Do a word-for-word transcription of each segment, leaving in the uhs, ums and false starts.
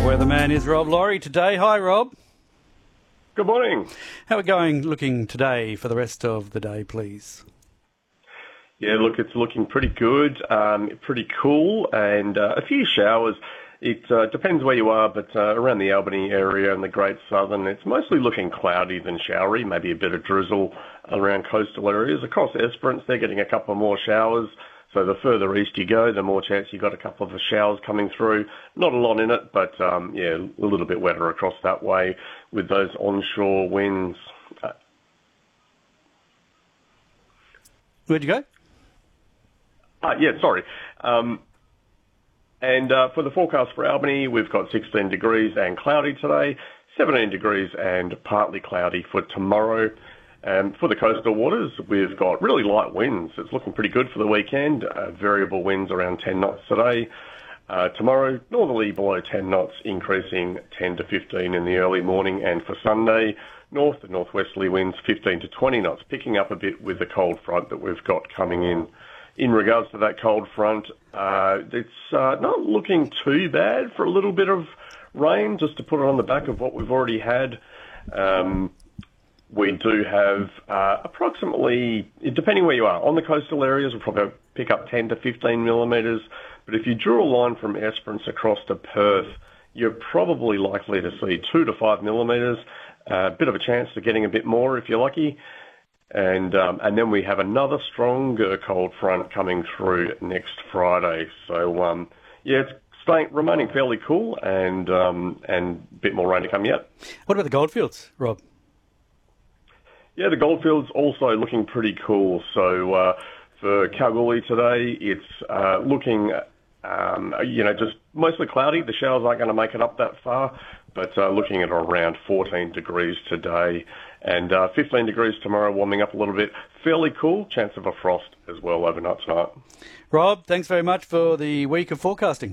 Weatherman is Rob Laurie today. Hi, Rob. Good morning. How are we going looking today for the rest of the day, please? Yeah, look, it's looking pretty good, um, pretty cool, and uh, a few showers. It uh, depends where you are, but uh, around the Albany area and the Great Southern, it's mostly looking cloudy than showery, maybe a bit of drizzle around coastal areas. Across Esperance, they're getting a couple more showers. So the further east you go, the more chance you've got a couple of showers coming through. Not a lot in it, but um, yeah, a little bit wetter across that way with those onshore winds. Uh, Where'd you go? uh, yeah, sorry. Um, and uh, for the forecast for Albany, we've got sixteen degrees and cloudy today, seventeen degrees and partly cloudy for tomorrow. Um, for the coastal waters, we've got really light winds. It's looking pretty good for the weekend. Uh, variable winds around ten knots today. Uh, tomorrow, northerly below ten knots, increasing ten to fifteen in the early morning. And for Sunday, north and northwesterly winds fifteen to twenty knots, picking up a bit with the cold front that we've got coming in. In regards to that cold front, uh, it's uh, not looking too bad for a little bit of rain, just to put it on the back of what we've already had. Um, We do have uh, approximately, depending where you are, on the coastal areas, we'll probably pick up ten to fifteen millimetres. But if you drew a line from Esperance across to Perth, you're probably likely to see two to five millimetres. A uh, bit of a chance of getting a bit more if you're lucky. And um, and then we have another stronger cold front coming through next Friday. So, um, yeah, it's staying, remaining fairly cool and, um, and a bit more rain to come yet. What about the goldfields, Rob? Yeah, the goldfields also looking pretty cool. So uh, for Kalgoorlie today, it's uh, looking, um, you know, just mostly cloudy. The showers aren't going to make it up that far, but uh, looking at around fourteen degrees today and uh, fifteen degrees tomorrow, warming up a little bit. Fairly cool. Chance of a frost as well overnight tonight. Rob, thanks very much for the week of forecasting.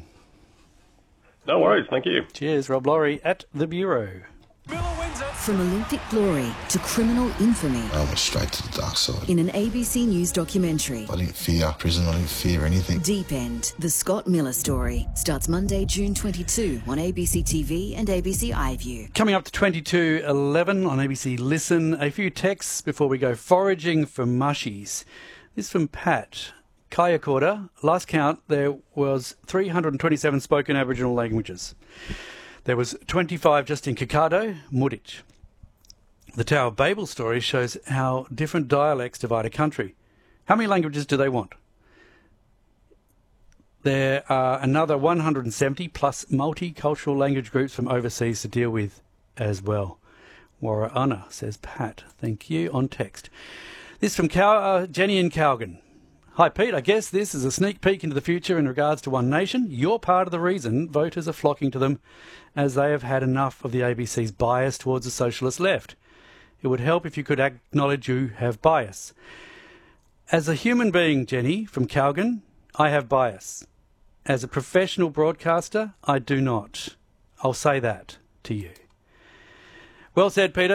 No worries. Thank you. Cheers, Rob Laurie at the Bureau. From Olympic glory to criminal infamy. I went straight to the dark side. In an A B C News documentary. I didn't fear prison, I didn't fear anything. Deep End, the Scott Miller story, starts Monday, June twenty-second on A B C T V and A B C iView. Coming up to twenty-two eleven on A B C Listen. A few texts before we go foraging for mushies. This from Pat. Kayakorda, last count, there was three hundred twenty-seven spoken Aboriginal languages. There was twenty-five just in Kakado, Muditj. The Tower of Babel story shows how different dialects divide a country. How many languages do they want? There are another one hundred seventy plus multicultural language groups from overseas to deal with as well. Warraana, says Pat. Thank you. On text. This from Cow- uh, Jenny in Calgan. Hi, Pete. I guess this is a sneak peek into the future in regards to One Nation. You're part of the reason voters are flocking to them, as they have had enough of the A B C's bias towards the socialist left. It would help if you could acknowledge you have bias. As a human being, Jenny, from Calgan, I have bias. As a professional broadcaster, I do not. I'll say that to you. Well said, Peter.